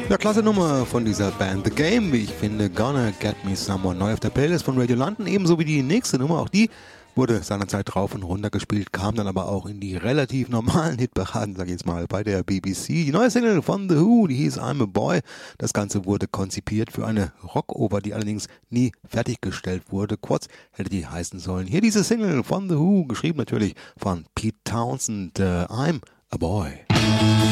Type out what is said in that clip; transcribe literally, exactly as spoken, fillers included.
Ja, klasse Nummer von dieser Band The Game, wie ich finde. Gonna Get Me Someone, neu auf der Playlist von Radio London. Ebenso wie die nächste Nummer, auch die wurde seinerzeit rauf und runter gespielt, kam dann aber auch in die relativ normalen Hitparaden, sag ich jetzt mal, bei der B B C. Die neue Single von The Who, die hieß I'm a Boy. Das Ganze wurde konzipiert für eine Rockoper, die allerdings nie fertiggestellt wurde. Kurz hätte die heißen sollen. Hier diese Single von The Who, geschrieben natürlich von Pete Townsend, uh, I'm a Boy.